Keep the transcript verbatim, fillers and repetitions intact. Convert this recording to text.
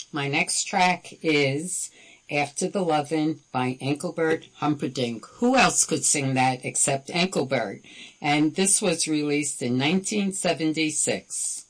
My next track is After the Lovin' by Engelbert Humperdinck. Who else could sing that except Engelbert? And this was released in nineteen seventy-six.